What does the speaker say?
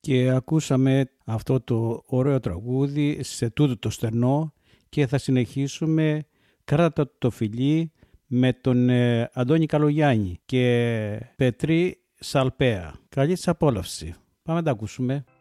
Και ακούσαμε αυτό το ωραίο τραγούδι σε τούτο το στενό και θα συνεχίσουμε Κράτα το φιλί με τον Αντώνη Καλογιάννη και Πετρή Σαλπέα. Καλή σας απόλαυση. Πάμε να τα ακούσουμε.